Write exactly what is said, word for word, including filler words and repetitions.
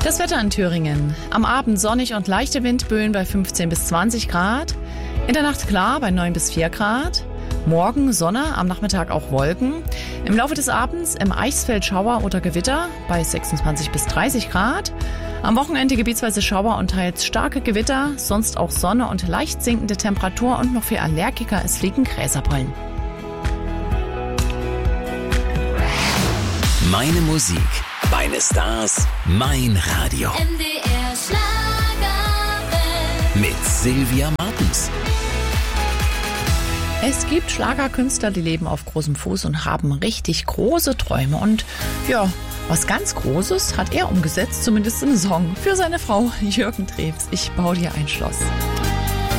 Das Wetter in Thüringen. Am Abend sonnig und leichte Windböen bei fünfzehn bis zwanzig Grad. In der Nacht klar bei neun bis vier Grad. Morgen Sonne, am Nachmittag auch Wolken. Im Laufe des Abends im Eichsfeld Schauer oder Gewitter bei sechsundzwanzig bis dreißig Grad. Am Wochenende gebietsweise Schauer und teils starke Gewitter, sonst auch Sonne und leicht sinkende Temperatur und noch für Allergiker, es fliegen Gräserpollen. Meine Musik, meine Stars, mein Radio. M D R Schlagerwelt. Mit Sylvia Martens. Es gibt Schlagerkünstler, die leben auf großem Fuß und haben richtig große Träume. Und ja, was ganz Großes hat er umgesetzt, zumindest im Song, für seine Frau Jürgen Drews. Ich baue dir ein Schloss.